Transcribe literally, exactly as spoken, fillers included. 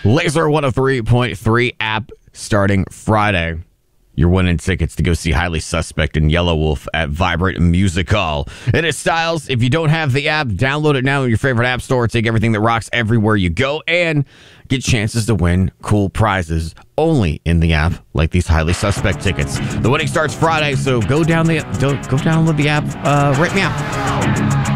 Laser one oh three point three app starting Friday. You're winning tickets to go see Highly Suspect and Yellow Wolf at Vibrant Music Hall. It is Styles. If you don't have the app, download it now in your favorite app store. Take everything that rocks everywhere you go and get chances to win cool prizes only in the app, like these Highly Suspect tickets. The winning starts Friday, so go down the go, go download the app uh, right now.